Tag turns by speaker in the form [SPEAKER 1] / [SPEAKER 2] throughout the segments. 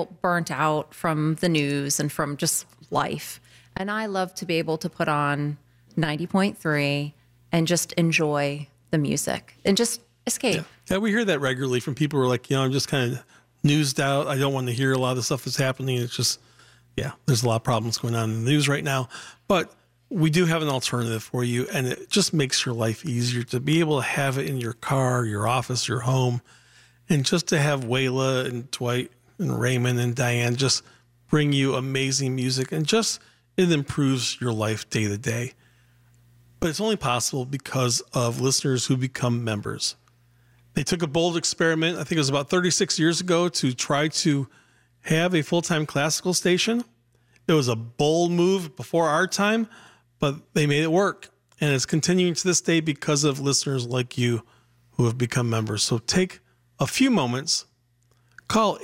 [SPEAKER 1] feel burnt out from the news and from just life. And I love to be able to put on 90.3 and just enjoy the music and just escape.
[SPEAKER 2] Yeah, we hear that regularly from people who are like, I'm just kind of newsed out. I don't want to hear a lot of the stuff that's happening. It's just, there's a lot of problems going on in the news right now. But we do have an alternative for you, and it just makes your life easier to be able to have it in your car, your office, your home, and just to have Waila and Dwight and Raymond and Diane just bring you amazing music, and just it improves your life day to day. But it's only possible because of listeners who become members. They took a bold experiment, I think it was about 36 years ago, to try to have a full-time classical station. It was a bold move before our time, but they made it work. And it's continuing to this day because of listeners like you who have become members. So take a few moments, call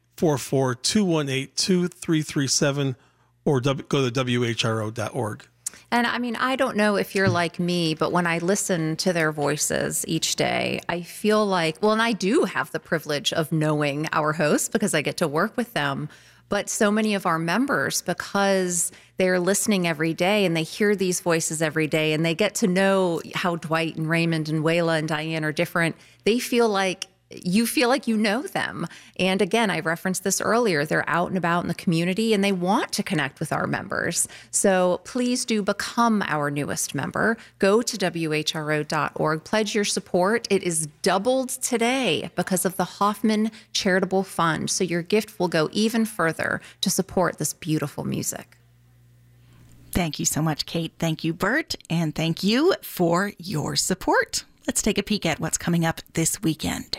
[SPEAKER 2] 844-218-2337, or go to WHRO.org.
[SPEAKER 1] And I mean, I don't know if you're like me, but when I listen to their voices each day, I feel like, and I do have the privilege of knowing our hosts because I get to work with them. But so many of our members, because they're listening every day and they hear these voices every day and they get to know how Dwight and Raymond and Waila and Diane are different, they feel like you know them. And again, I referenced this earlier, they're out and about in the community and they want to connect with our members. So please do become our newest member. Go to WHRO.org, pledge your support. It is doubled today because of the Hoffman Charitable Fund. So your gift will go even further to support this beautiful music.
[SPEAKER 3] Thank you so much, Kate. Thank you, Bert. And thank you for your support. Let's take a peek at what's coming up this weekend.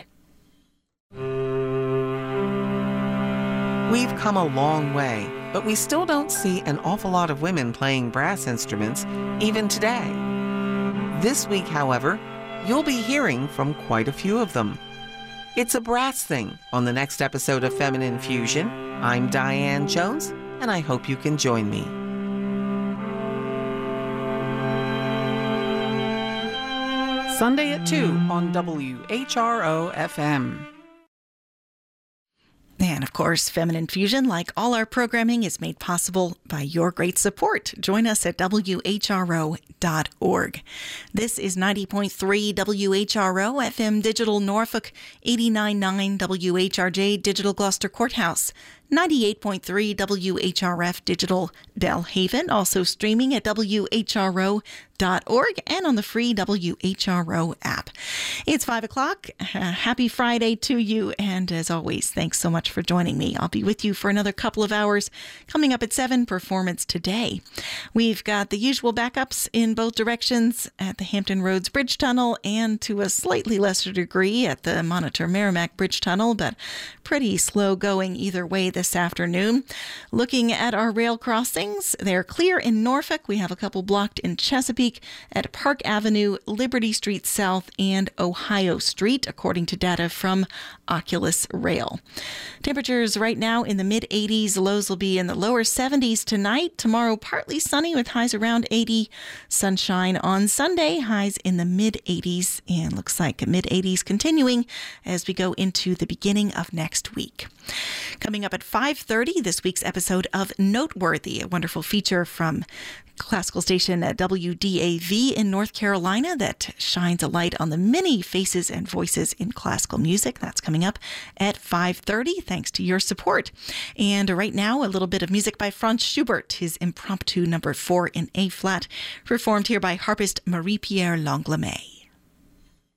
[SPEAKER 4] We've come a long way, but we still don't see an awful lot of women playing brass instruments, even today. This week, however, you'll be hearing from quite a few of them. It's a brass thing on the next episode of Feminine Fusion. I'm Diane Jones, and I hope you can join me. Sunday at 2 on WHRO-FM.
[SPEAKER 3] And of course, Feminine Fusion, like all our programming, is made possible by your great support. Join us at WHRO.org. This is 90.3 WHRO FM Digital Norfolk, 89.9 WHRJ Digital Gloucester Courthouse, 98.3 WHRF Digital Belhaven, also streaming at WHRO.org and on the free WHRO app. It's 5 o'clock. Happy Friday to you. And as always, thanks so much for joining me. I'll be with you for another couple of hours. Coming up at 7, Performance Today. We've got the usual backups in both directions at the Hampton Roads Bridge Tunnel and to a slightly lesser degree at the Monitor Merrimack Bridge Tunnel, but pretty slow going either way this afternoon. Looking at our rail crossings, they're clear in Norfolk. We have a couple blocked in Chesapeake at Park Avenue, Liberty Street South, and Ohio Street, according to data from Oculus Rail. Temperatures right now in the mid-80s. Lows will be in the lower 70s tonight. Tomorrow, partly sunny with highs around 80. Sunshine on Sunday, highs in the mid-80s, and looks like mid-80s continuing as we go into the beginning of next week. Coming up at 5:30, this week's episode of Noteworthy, a wonderful feature from classical station at WDAV in North Carolina that shines a light on the many faces and voices in classical music. That's coming up at 5:30, thanks to your support. And right now, a little bit of music by Franz Schubert, his Impromptu number 4 in A-flat, performed here by harpist Marie-Pierre Langlamet.